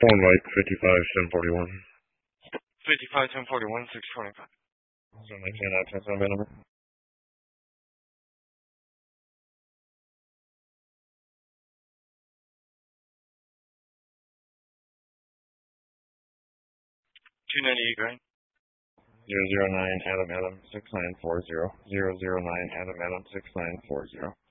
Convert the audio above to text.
Phone Mike 55 1041. 55 1041 625. So maintain access on my number. 298 grand. 009 Adam 6940. 009 Adam 6940.